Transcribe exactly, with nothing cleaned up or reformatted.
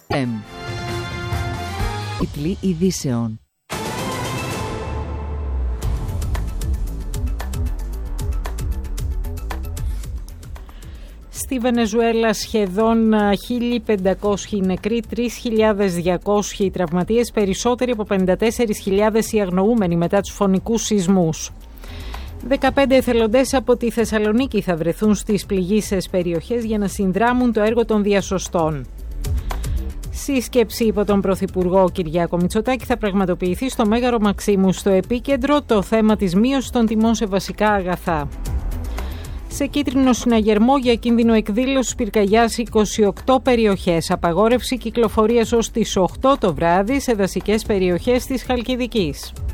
Εμ. Τίτλοι ειδήσεων. Στη Βενεζουέλα σχεδόν χίλια πεντακόσιοι νεκροί, τρεις χιλιάδες διακόσιοι τραυματίες, περισσότεροι από πενήντα τέσσερις χιλιάδες οι αγνοούμενοι μετά τους φωνικούς σεισμούς. δεκαπέντε εθελοντές από τη Θεσσαλονίκη θα βρεθούν στις πληγείσες περιοχές για να συνδράμουν το έργο των διασωστών. Σύσκεψη υπό τον Πρωθυπουργό Κυριάκο Μητσοτάκη θα πραγματοποιηθεί στο Μέγαρο Μαξίμου. Στο επίκεντρο το θέμα της μείωσης των τιμών σε βασικά αγαθά. Σε κίτρινο συναγερμό για κίνδυνο εκδήλωσης πυρκαγιάς είκοσι οκτώ περιοχές. Απαγόρευση κυκλοφορίας ως τις οκτώ το βράδυ σε δασικές περιοχές της Χαλκιδικής.